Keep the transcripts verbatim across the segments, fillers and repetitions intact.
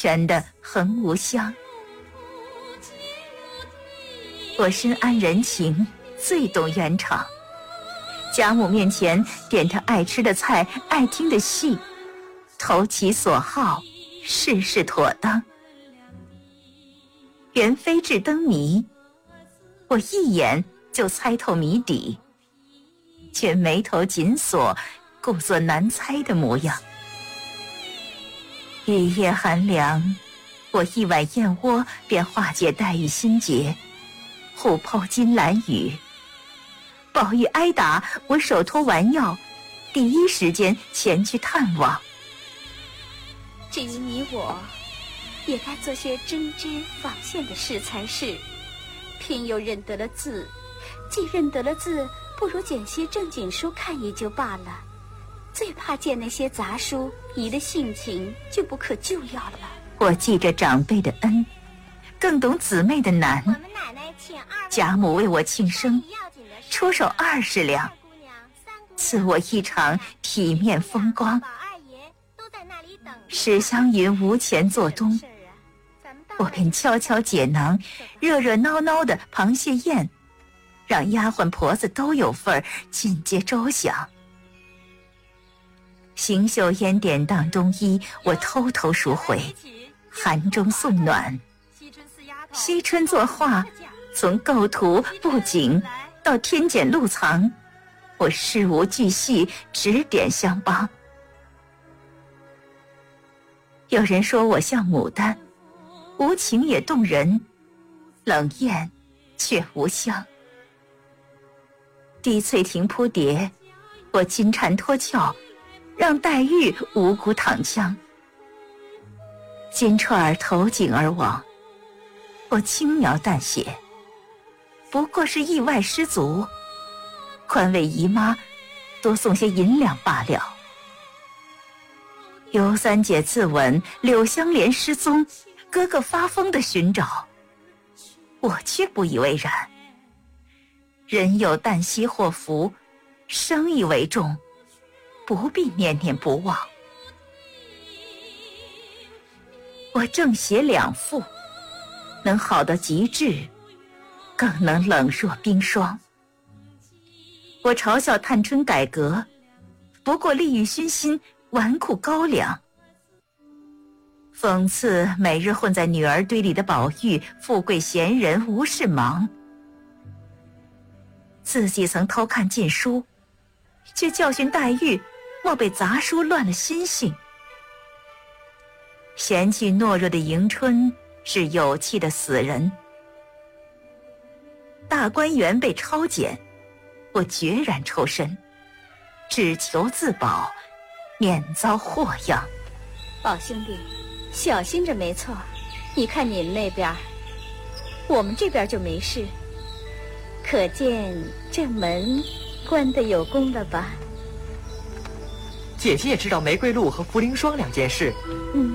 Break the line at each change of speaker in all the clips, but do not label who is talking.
泉的横无香。我深谙人情，最懂圆场。贾母面前点她爱吃的菜，爱听的戏，投其所好，事事妥当。元妃制灯谜，我一眼就猜透谜底，却眉头紧锁，故作难猜的模样。雨夜寒凉，我一碗燕窝便化解黛玉心结，互剖金兰语。宝玉挨打，我手托丸药，第一时间前去探望。
至于你我，也该做些针织纺线的事才是。偏又认得了字，既认得了字，不如捡些正经书看也就罢了。最怕见那些杂书，移了性情，就不可救药了。
我记着长辈的恩，更懂姊妹的难。贾母为我庆生，出手二十两，赐我一场体面风光。史湘云无钱做东，我便悄悄解囊，热热闹闹的螃蟹宴，让丫鬟婆子都有份儿，尽皆周详。邢岫烟典当冬衣，我偷偷赎回，寒中送暖。惜春作画，从构图布景到添减录藏，我事无巨细，指点相帮。有人说我像牡丹，无情也动人，冷艳却无香。滴翠亭扑蝶，我金蝉脱壳，让黛玉无辜躺枪。金钏儿投井而亡，我轻描淡写，不过是意外失足，宽慰姨妈多送些银两罢了。尤三姐自刎，柳湘莲失踪，哥哥发疯的寻找，我却不以为然。人有旦夕祸福，生意为重，不必念念不忘。我正邪两副，能好到极致，更能冷若冰霜。我嘲笑探春改革，不过利欲熏心，纨绔高粱。讽刺每日混在女儿堆里的宝玉，富贵闲人无事忙。自己曾偷看禁书，却教训黛玉莫被杂书乱了心性。嫌弃懦弱的迎春是有气的死人。大观园被抄检，我决然抽身，只求自保，免遭祸殃。
宝兄弟，小心着没错。你看你们那边，我们这边就没事。可见这门关得有功了吧？
姐姐也知道玫瑰露和茯苓霜两件事。
嗯。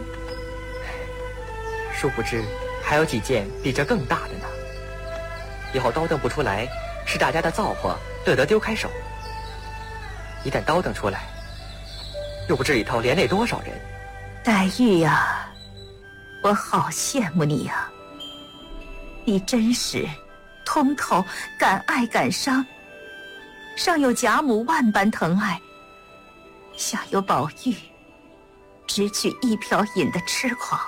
殊不知还有几件比这更大的呢。以后叨腾不出来，是大家的造化，乐得丢开手。一旦叨腾出来，又不知里头连累多少人。
黛玉呀，我好羡慕你呀！你真实、通透、敢爱敢伤，上有贾母万般疼爱，下有宝玉只取一瓢饮的痴狂。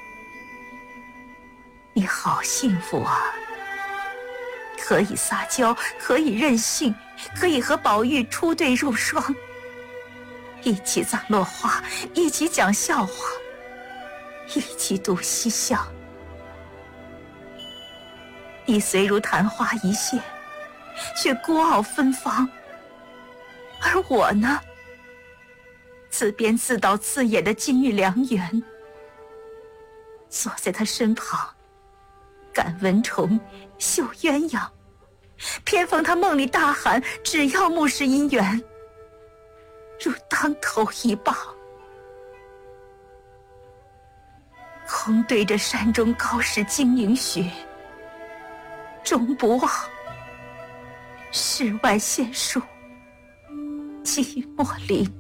你好幸福啊！可以撒娇，可以任性，可以和宝玉出对入双，一起葬落花，一起讲笑话，一起读嬉笑。你虽如昙花一现，却孤傲芬芳，而我呢，自编自导自演的金玉良缘，坐在他身旁，赶蚊虫，绣鸳鸯，偏逢他梦里大喊，只要目视姻缘，如当头一棒。空对着山中高士晶莹雪，终不忘世外仙姝寂寞林。